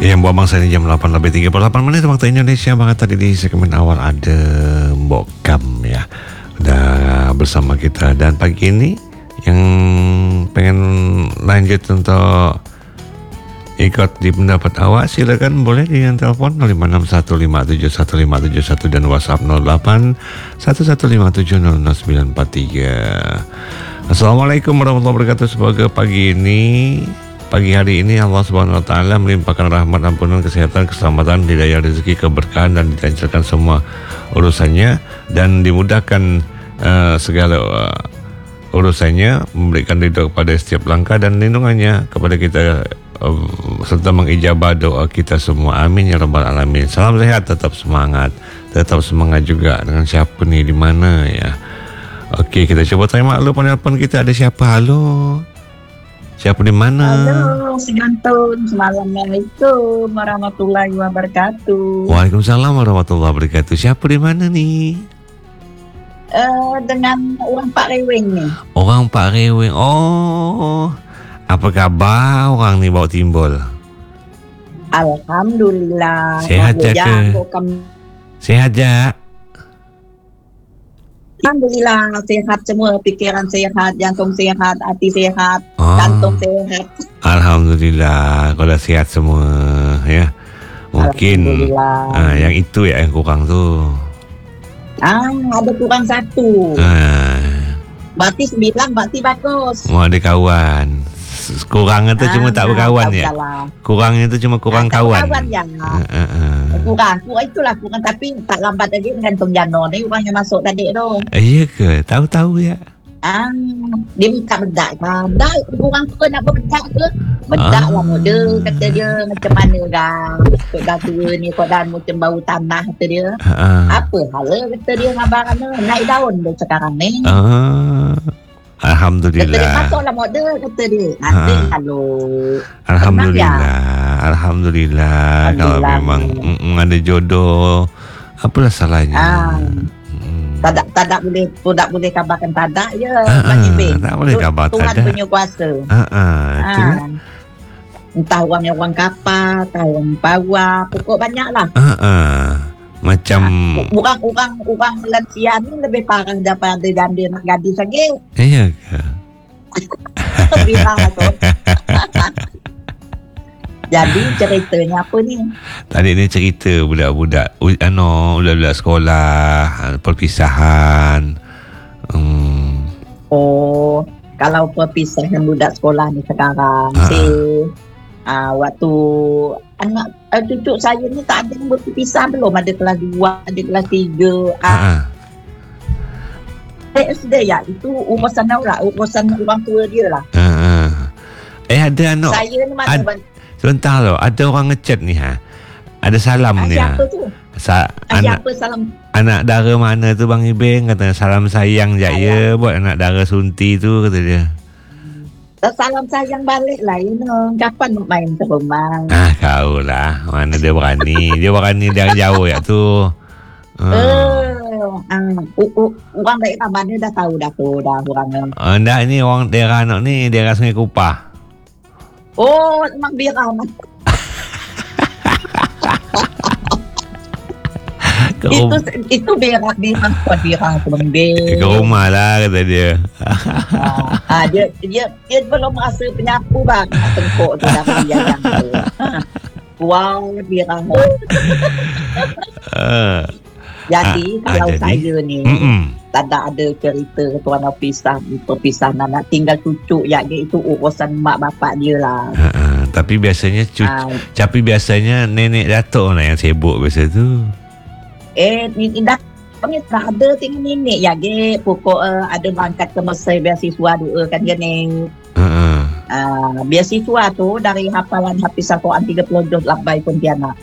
Yang buat bangsa ini jam 8:38 waktu Indonesia. Banget tadi di segmen awal ada Mbok Kam ya, udah bersama kita. Dan pagi ini yang pengen lanjut untuk ikut di pendapat awak, silakan boleh dengan telepon 0561571571 dan WhatsApp 081157000943. Assalamualaikum warahmatullahi wabarakatuh. Semoga pagi hari ini Allah Subhanahu wa taala melimpahkan rahmat, ampunan, kesehatan, keselamatan, hidayah, rezeki, keberkahan dan dilancarkan semua urusannya dan dimudahkan segala urusannya, memberikan ridho kepada setiap langkah dan lindungannya kepada kita serta mengijabah doa kita semua. Amin ya rabbal alamin. Salam sehat, tetap semangat juga. Dengan siapa nih, di mana ya? Okey, kita coba tanya maklum penelpon kita. Ada siapa? Halo, siapa di mana? Halo, si Gantun. Assalamualaikum warahmatullahi wabarakatuh. Waalaikumsalam warahmatullahi wabarakatuh. Siapa di mana nih? Dengan orang Pak Reweng nih. Orang Pak Reweng. Oh, apa khabar orang ni bawa timbul? Alhamdulillah. Sehat je ke? Sehat je? Alhamdulillah, sehat semua. Pikiran sehat, jantung sehat, hati sehat, kantung sehat. Alhamdulillah, kalau sehat semua ya. Mungkin yang itu ya yang kurang tu. Ada kurang satu. Berarti 9, berarti bagus. Mau ada kawan. Kurangnya tu cuma tak berkawan ya. Kurangnya tu cuma kurang kawan. Kawan yang kurang itulah kurang, tapi tak lambat lagi gantung Jano ni orang yang masuk tadi tu. Iya ke? Tahu ya. Dia minta bedak kan. Dah kurang tu nak berbedak ke? Bedak lah model kata dia, macam mana dah. Kau dah tua ni, kau dah macam bau tanah kata dia. Apa hal kata dia ngabaran tu. Naik daun dia sekarang ni. Alhamdulillah. Kata dia masuklah model kata dia. Nanti kalau Alhamdulillah. Kalau memang ada jodoh, apalah salahnya. Tak boleh kabarkan tadak je. Tak boleh kabar tadak. Tuhan punya kuasa. Entah orang kapal, entah orang bawah, pokok banyak lah. Macam orang lansia ni lebih parah daripada dia nak gadis lagi. Iya ke? Bilang tu. Jadi ceritanya apa ni? Tadi ni cerita budak-budak sekolah, perpisahan. Kalau perpisahan budak sekolah ni sekarang, waktu anak cucu saya ni tak ada yang berpisah belum. Ada kelas 2, ada kelas 3. SD ya, itu urusan orang tua dia lah. Ada anak. Saya ni mana sebentar lo, ada orang ngechat ni ada salam ni. Siapa tu? Siapa salam? Anak dara mana tu Bang Ibeng kata salam sayang jaya buat anak dara Sunti tu kata dia. Salam sayang balik lah. Kapan nak main ke rumah? Kau lah. Mana dia berani. Dia berani dari jauh ya tu. Orang daerah mana dah tahu dah tu dah orangnya. Enggak, ini orang daerah anak ni, daerah Sungai Kupah. Memang birah man. Itu birah ke rumah lah kata dia. Dia belum merasa penyapu bang. Tengkok tu dah yang tu. Wow, birah. Jadi kalau saya ni tak ada cerita tuan perpisahan nak tinggal cucu ya, itu urusan mak bapak dia lah. Tapi biasanya nenek datuk lah yang sibuk biasa tu. Ni dah kami tak ada tinggal nenek ya pokok ada berangkat ke Mesir beasiswa dua kan dia ni. Beasiswa tu dari hafalan Hafiz Al-Quran 30 juz Labai Pontianak.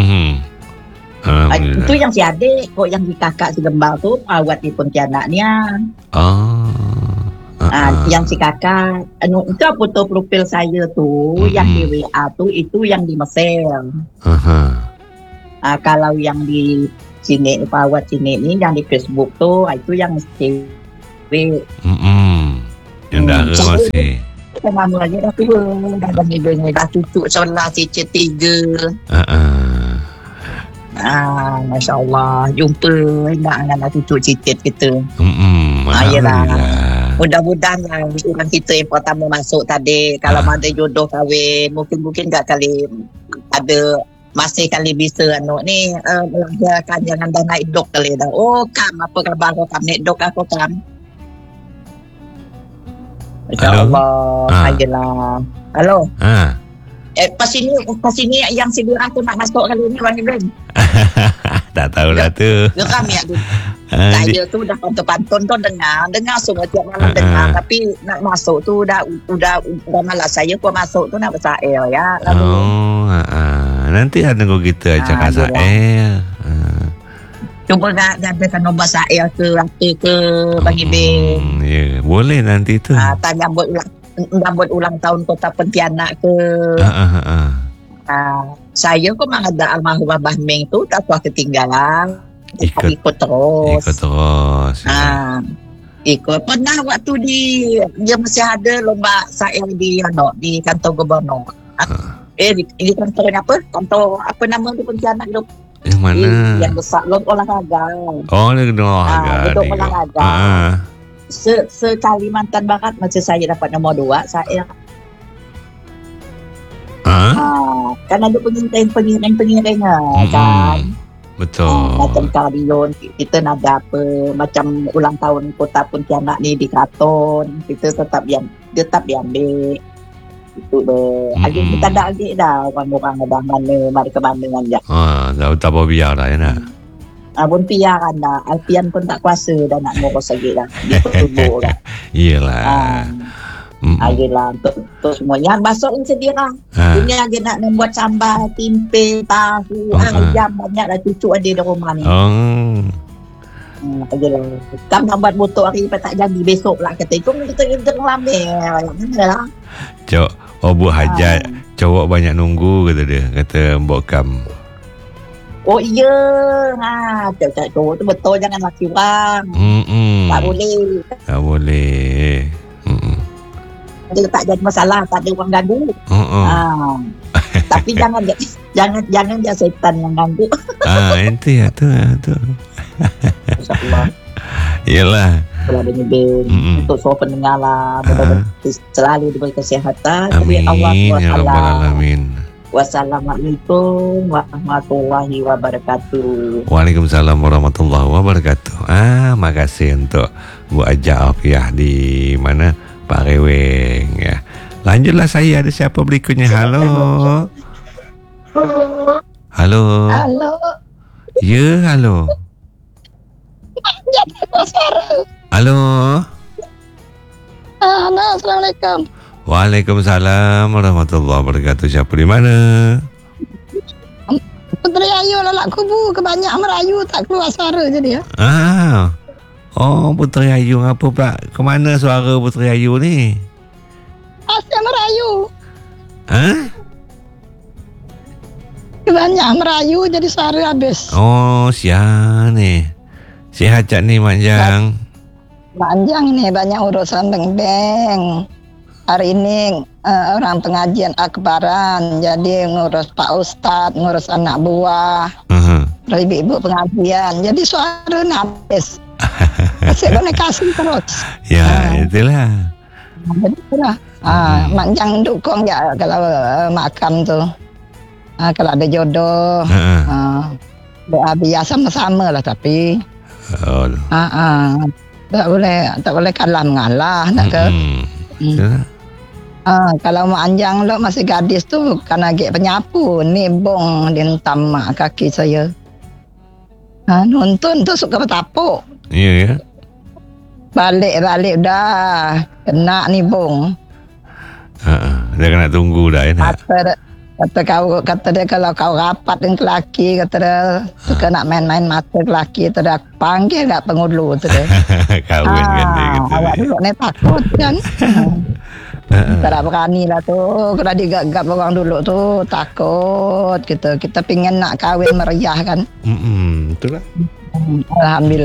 Itu yang si adik, kok yang si kakak si gembal tu awat di Pontianak ni. Yang si kakak itu foto profil saya tu yang di WA tu itu yang di Mesir. Kalau yang di sini pawat sini ni yang di Facebook tu itu yang cewek. Yang dah masih kan lama lagi dah tua. Dah bagi dengar dah cucuk sebelah cicit 3. Masya Allah. Jumpa nak dengan cucuk cicit kita. Yelah. Mudah-mudahan lah orang kita yang pertama masuk tadi. Kalau ada jodoh kahwin, mungkin tak kali ada masih kali bisa ni melahirkan jangan dah naik dok kali dah. Oh Kam, apa khabar kau Kam? Naik dok aku Kam? InsyaAllah. Ayolah. Halo. Pas sini yang segera tu nak masuk kali ni Bang Ibrahim. Tak tahulah tu. Geram ya tu. Saya tu dah pantun-pantun tu dengar semua tiap malam dengar, tapi nak masuk tu dah malas. Saya pun masuk tu nak bersail ya. Nanti ada kita cakap sail. Cuba nak adakan nombor sail ke apa ke Bang Ibrahim. Ya, boleh nanti tu. Tanya buat ulang tahun Kota Pontianak ke. Saya kok ada almarhum Abah Meng tu tak kuat ketinggalan. Ikut terus. Ikut. Pernah waktu dia masih ada lomba sail di kantor gubernur. Di kantor apa? Kantor apa nama tu Pontianak tu? Yang mana? Yang besar olahraga. Dia gedung olahraga. Gedung olahraga. Sekalimantan Barat macam saya dapat nombor 2 sail. Kan ada pengiring kan. Betul. Macam kardion kita nak ada apa macam ulang tahun Kota Pontianak ni di Kraton, kita tetap diambil itu deh. Kita dah agak dah orang-orang ada mana ke mana aja. Dah tak apa biar dah ya nak. Pun piar kan dah. Alpian pun tak kuasa dah nak ngurus lagi dah. Dia tubuh dah. Iyalah. Ayolah untuk semua yang masuk ni sendiri. Ini lagi nak buat sambal, tempe, tahu, ayam banyak dah cucuk ada di rumah ni. Ayolah. Kamu nak buat motor hari lepas tak jadi besok pula kata itu kita ngelambil. Manalah. Cok, buat hajat. Cowok banyak nunggu kata dia. Kata Mbok Kam. Oh iya. Cowok tu betul jangan laki orang. Tak boleh. Tak boleh. Dia tak jadi masalah, tak ada orang ganggu. Tapi jangan dia setan yang ganggu. Itu ya tu. InsyaAllah. Yalah. Kalau ada nyebel untuk semua pendengar lah, selalu diberi kesihatan. Amin. Ya Rabbal Alamin. Wassalamualaikum warahmatullahi wabarakatuh. Waalaikumsalam warahmatullahi wabarakatuh. Makasih untuk Bu Aja Afiah di mana Pak Reweng ya. Lanjutlah saya ada siapa berikutnya. Halo. Ya, halo. Halo. Assalamualaikum. Waalaikumsalam warahmatullahi wabarakatuh. Siapa di mana? Puteri Ayu lalak kubu kebanyak merayu tak keluar suara jadi ya. Puteri Ayu apa pula? Kemana suara Puteri Ayu ni? Asyik merayu. Kebanyak merayu jadi suara habis. Siapa ni? Sihat cak ni Mak Jang. Mak Jang ni banyak urusan beng-beng. Hari ini orang pengajian akbaran, jadi ngurus Pak Ustadz, ngurus anak buah, ibu-ibu pengajian, jadi suara habis. Kasih boleh kasih terus. Ya, itulah. Itulah. Mak Jang dukung ya kalau makan tu. Kalau ada jodoh, doa biasa sama-sama lah tapi. Tak boleh kalah mengalah nak ke. Kalau Mak Anjang lo masih gadis tu kan agak penyapu ni bong dintam mak kaki saya. Nonton tu suka bertapuk. Iya ya. Balik dah kena ni bong. Dia kena tunggu dah ya. Kata dia kalau kau rapat dengan lelaki kata dia suka nak main-main mata lelaki kata dia panggil kat pengulu tu dia. Kahwin kan dia kata. Awak dulu ni takut kan. Tak berani lah tu. Kena digagap orang dulu tu takut kita pingin nak kahwin meriah kan. Itulah.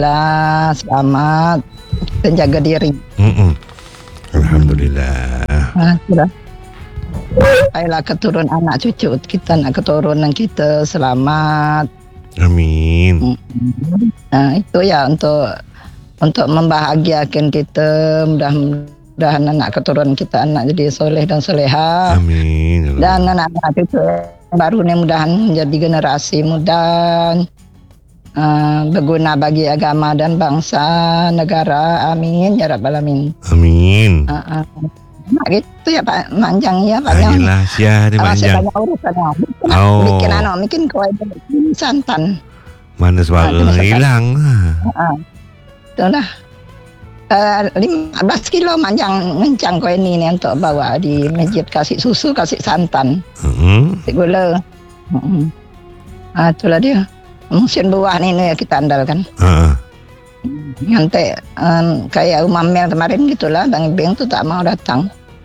Alhamdulillah selamat, menjaga diri. Alhamdulillah. Sudah. Ayolah keturun anak cucu kita, nak keturunan kita selamat. Amin. Itu ya untuk membahagiakan kita, mudah-mudahan anak keturunan kita anak jadi soleh dan soleha. Amin. Dan anak-anak cucu baru ni mudahan menjadi generasi muda, berguna bagi agama dan bangsa negara. Amin ya rabbal alamin. Amin. Gitu ya Pak, manjang ya Pak. Ayolah sia ni manjang. Banyak urusan. Bikin kue santan. Mana suara hilang. Itulah. 15 kilo manjang ngencang kue ini nih untuk bawa di masjid, kasih susu, kasih santan, kasih gula. Itulah dia. Musim buah nih kita andalkan. Nanti kayak Umam yang kemarin gitulah, Bang Ibeng tuh tak mau datang.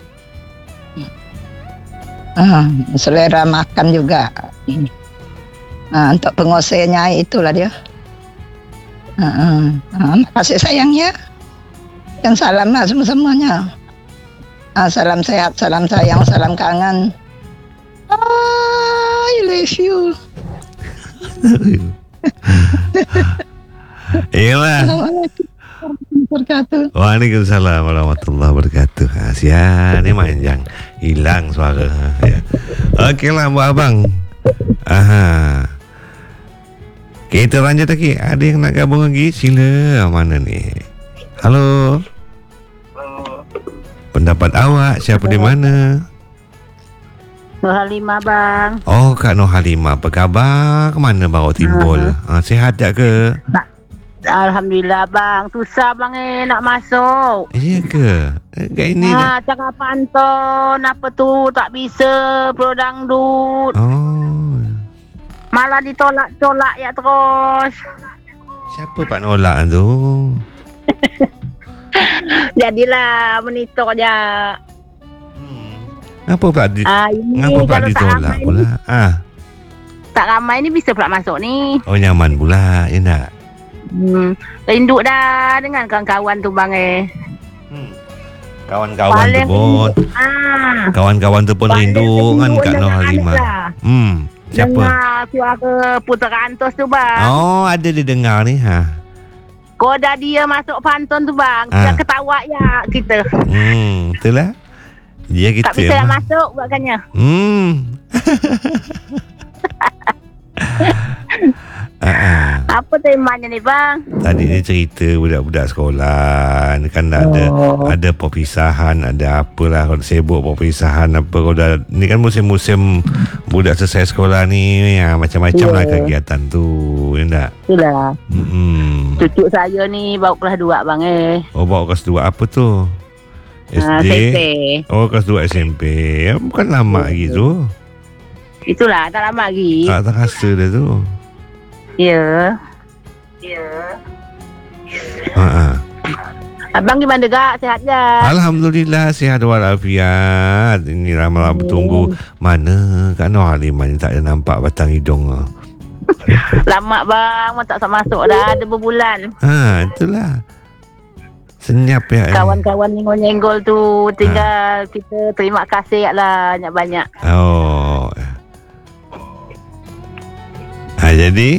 Selera makan juga. Untuk pengosenya itulah dia. Kasih sayang ya. Dan salam lah semuanya. Salam sehat, salam sayang, salam kangen. I love you. Iyalah. Waalaikumsalam warahmatullahi wabarakatuh. Sia ni manjang, hilang suara. Ya. Okeylah buat abang. Kita lanjut lagi. Ada yang nak gabung lagi? Sila. Mana ni? Halo. Pendapat awak, siapa di mana? Nur Halimah bang. Oh, Kak Nur Halimah, apa khabar? Ke mana baru timbul? Sihat tak ke? Alhamdulillah bang. Susah bang nak masuk. Ya ke? Kat ini cakap pantun apa tu tak bisa pro dangdut. Oh. Malah ditolak-tolak ya terus. Siapa Pak nolak tu? Jadilah monitor je. Ngapa pula ditolak pula? Tak ramai ni bisa pula masuk ni. Oh, nyaman pula, ya tak? Rindu dah dengan kawan-kawan tu bang Kawan-kawan tu pun. Kawan-kawan tu pun rindu kan Kak Nur Halimah. Siapa? Dengar suara Putera Antos tu bang. Oh, ada dia dengar ni. Koda dia masuk pantun tu bang. Kita ketawa ya kita. Itulah. Dia kita. Tak bisa nak masuk buatkannya. Apa temanya ni bang? Tadi dia cerita budak-budak sekolah ni kan ada perpisahan, ada apalah, kalau sibuk perpisahan apa, kalau dah ni kan musim-musim budak selesai sekolah ni ya, macam-macam lah kegiatan tu, ya tak? Itulah. Cucu saya ni bawa kelas 2 bang Oh, bawa kelas 2 apa tu? SD? SMP. Oh, kelas 2 SMP. Bukan lama lagi tu. Itulah, tak lama lagi. Tak rasa dah tu. Ya. Abang gimana gak? Sihat je? Alhamdulillah, sihat walafiat. Ini ramai bertunggu. Mana Kak Nur Halimah ni tak ada nampak batang hidung. Lama bang, tak masuk dah, ada berbulan. Itulah. Senyap ya. Kawan-kawan nyenggol tu, tinggal kita terima kasih lah banyak-banyak. Oh. Jadi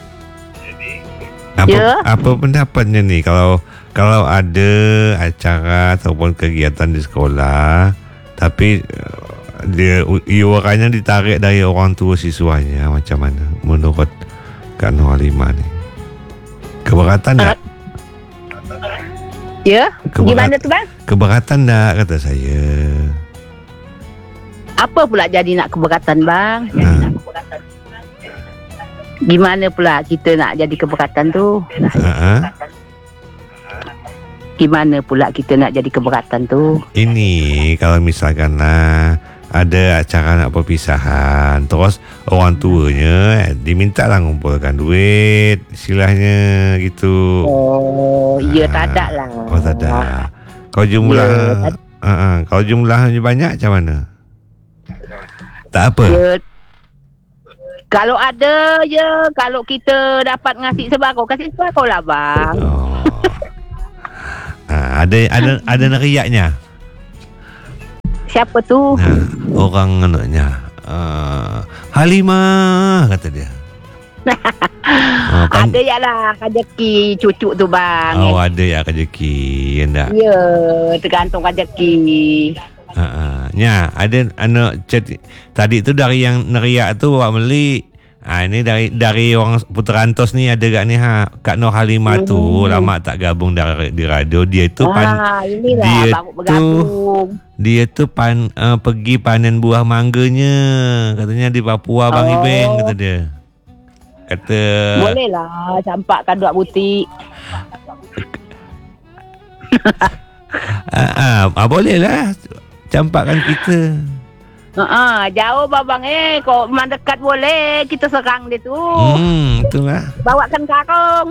apa pendapatnya ni kalau ada acara ataupun kegiatan di sekolah tapi dia iurannya ditarik dari orang tua siswanya, macam mana menurut Kak Nur Halimah ni? Keberatan tak? Ya, gimana tu bang? Keberatan tak kata saya? Apa pula jadi nak keberatan bang? Gimana pula kita nak jadi keberatan tu? Gimana pula kita nak jadi keberatan tu? Ini kalau misalkan ada acara nak perpisahan, terus orang tuanya diminta lah ngumpulkan duit, istilahnya gitu. Oh, ya tak ada lah. Oh, tak ada. Kalau jumlahnya banyak macam mana? Tak apa. Kalau ada kalau kita dapat ngasih sebagau, kasih sebagau lah bang. Ada neriaknya. Siapa tu? Orang Halimah kata dia. Ada ya lah rezeki cucu tu bang. Ada ya rezeki anda. Ya, tergantung rezeki. Nya ada anak tadi tu dari yang neriak tu bawa beli. Ini dari orang Puterantos ni ada kat ni Kak Nur Halimah tu lama tak gabung di radio. Dia tu dia tu pergi panen buah mangganya katanya di Papua Bang Ibeng kata dia. Kata boleh lah campakkan duit butik. Boleh lah campakkan kita. Jauh babang kau mendekat boleh kita serang dia tu. Betul lah. Bawakan karung.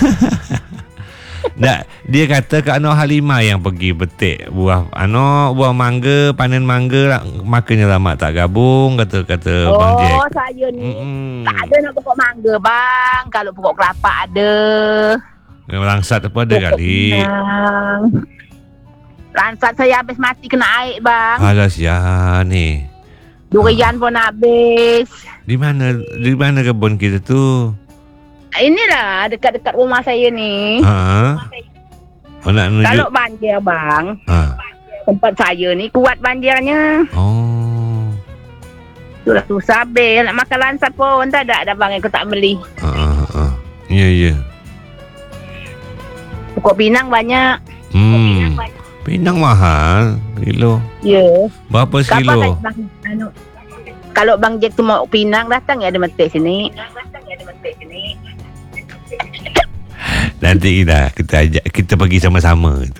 Dia kata Kak Nur Halimah yang pergi betik buah mangga, panen mangga, makanya lama tak gabung kata Bang Jack. Oh, saya ni tak ada nak pokok mangga bang. Kalau pokok kelapa ada. Langsat apa ada kali. Langsat saya habis mati kena air bang. Alah sia ni. Durian pun habis. Di mana kebun kita tu? Inilah dekat-dekat rumah saya ni. Kalau banjir bang, tempat saya ni kuat banjirnya. Itulah susah habis. Nak makan lansat pun tak ada bang aku tak beli. Ya. Pokok pinang banyak. Pinang mahal kilo. Ya. Berapa kilo? Kalau Bang Jack tu mau pinang datang ya ada metik sini. Nanti kita pergi sama-sama gitu.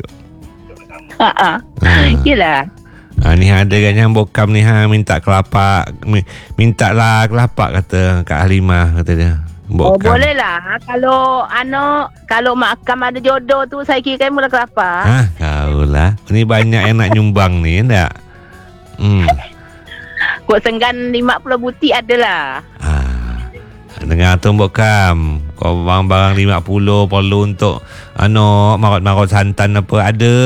Yalah. Ni ada kan yang bokam ni minta kelapa. Mintalah kelapa kata Kak Halimah kata dia. Bokam. Boleh lah. Kalau Mak Akam ada jodoh tu saya kira mula kelapa. Kau lah. Ni banyak yang nak nyumbang ni tak? Kok senggan 50 butik adalah. Dengar tu bokam. Kau barang-barang 50 perlu untuk marot-marot santan apa ada.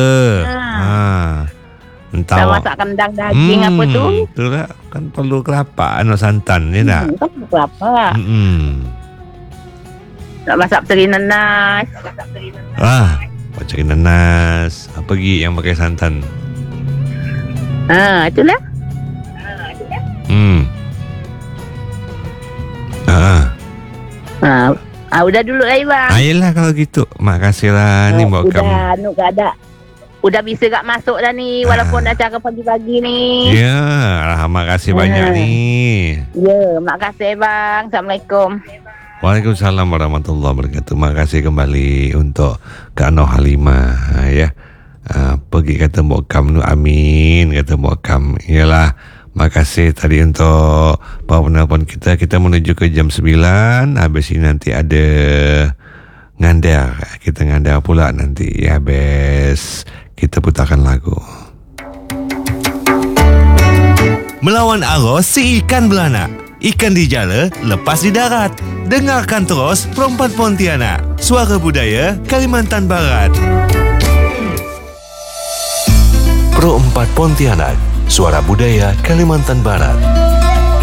Entah masak kendang daging apa tu. Betul tak? Kan perlu kelapa santan ni tak? Perlu kelapa. Nak masak peri nanas. Peri nanas. Apa lagi yang pakai santan? Itulah. Udah dulu lah bang. Yelah kalau gitu. Makasih lah ni buat kamu. Udah bisa gak masuk dah ni. Walaupun dah cara pagi-pagi ni. Ya, makasih banyak ni. Ya, makasih bang. Assalamualaikum. Waalaikumsalam warahmatullahi wabarakatuh. Makasih kembali untuk Kak Nur Halimah ya. Pergi kata Mbok Kam tu amin kata Mbok Kam. Yalah. Makasih tadi untuk penelpon kita. Kita menuju ke jam 9. Habis ini nanti ada ngandar. Kita ngandar pula nanti. Habis kita putarkan lagu. Melawan arus si ikan beranak. Ikan di jala, lepas di darat. Dengarkan terus Perempat Pontianak. Suara Budaya Kalimantan Barat. Perempat Pontianak. Suara Budaya Kalimantan Barat.